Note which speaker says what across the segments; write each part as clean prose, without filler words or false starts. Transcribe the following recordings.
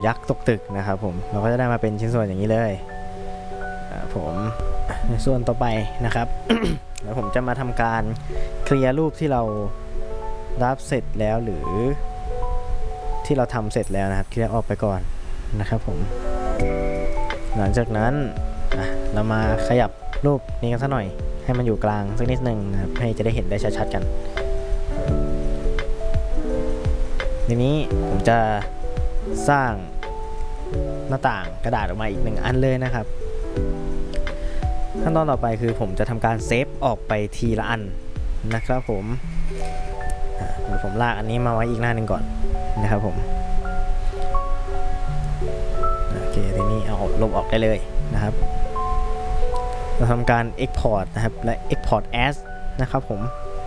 Speaker 1: ยักษ์ตกตึกนะครับผมเราก็จะได้มาเป็นชิ้นส่วนอย่างนี้เลยผมในส่วนต่อไปนะครับ แล้วผมจะมาทำการเคลียร์รูปที่เรารับเสร็จแล้วหรือที่เราทำเสร็จแล้วนะครับเคลียร์ออกไปก่อนนะครับผมหลังจากนั้นเรามาขยับรูปนี้กันสักหน่อยให้มันอยู่กลางสักนิดนึงนะครับให้จะได้เห็นได้ชัดๆกันทีนี้ผมจะสร้างหน้าต่างกระดาษออกมาอีก1 อันเลยนะครับขั้นตอนต่อไปคือผมจะทำการเซฟออกไปทีละอันนะครับผมเดี๋ยวผมลากอันนี้มาไว้อีกหน้าหนึ่งก่อนนะครับผมโอเคทีนี้เอาลบออกได้เลยนะครับเราทำการ Export นะครับและ Export as นะครับผม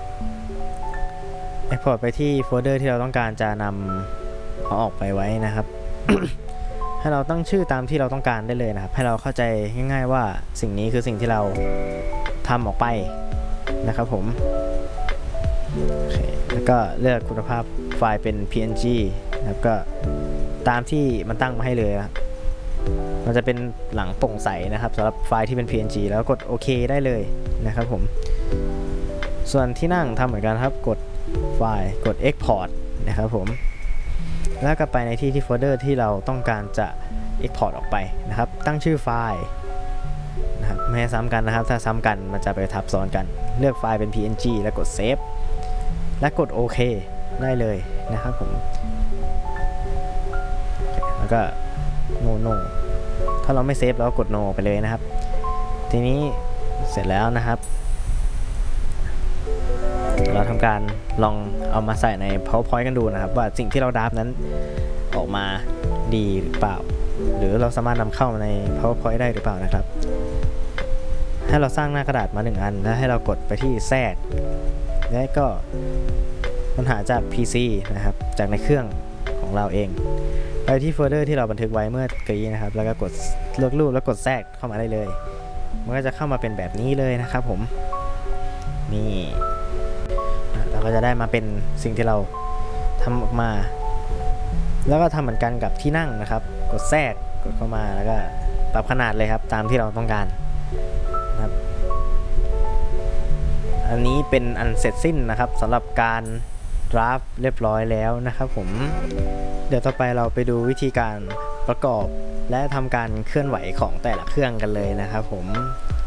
Speaker 1: Export ไปที่โฟลเดอร์ที่เราต้องการจะนำเอาออกไปไว้นะครับ ให้เราตั้งชื่อตามที่เราต้องการได้เลยนะครับให้เราเข้าใจง่ายๆว่าสิ่งนี้คือสิ่งที่เราทำออกไปนะครับผมโอเคแล้วก็เลือกคุณภาพไฟล์เป็น PNG นะครับก็ตามที่มันตั้งมาให้เลยนะมันจะเป็นหลังโปร่งใสนะครับสำหรับไฟล์ที่เป็น PNG แล้วกดโอเคได้เลยนะครับผมส่วนที่นั่งทำเหมือนกันครับกดไฟล์กด Export นะครับผมแล้วก็ไปในที่โฟลเดอร์ที่เราต้องการจะ Export ออกไปนะครับตั้งชื่อไฟล์นะครับไม่ให้ซ้ำกันนะครับถ้าซ้ำกันมันจะไปทับซ้อนกันเลือกไฟล์เป็น PNG แล้วกด Save และกดโอเคได้เลยนะครับผมแล้วก็ no ถ้าเราไม่เซฟเราก็กด no ไปเลยนะครับทีนี้เสร็จแล้วนะครับเราทำการลองเอามาใส่ใน PowerPoint กันดูนะครับว่าสิ่งที่เราดราฟนั้นออกมาดีหรือเปล่าหรือเราสามารถนำเข้ามาใน PowerPoint ได้หรือเปล่านะครับให้เราสร้างหน้ากระดาษมา1 อันแล้วให้เรากดไปที่แทรกและก็ปัญหาจาก PC นะครับจากในเครื่องของเราเองไปที่โฟลเดอร์ที่เราบันทึกไว้เมื่อกี้นะครับแล้วก็กดเลือกรูปแล้วกดแทรกเข้ามาได้เลยมันก็จะเข้ามาเป็นแบบนี้เลยนะครับผมนี่เราก็จะได้มาเป็นสิ่งที่เราทำออกมาแล้วก็ทำเหมือนกันกับที่นั่งนะครับกดแทรกกดเข้ามาแล้วก็ปรับขนาดเลยครับตามที่เราต้องการนะครับอันนี้เป็นอันเสร็จสิ้นนะครับสำหรับการดราฟเรียบร้อยแล้วนะครับผมเดี๋ยวต่อไปเราไปดูวิธีการประกอบและทำการเคลื่อนไหวของแต่ละเครื่องกันเลยนะครับผม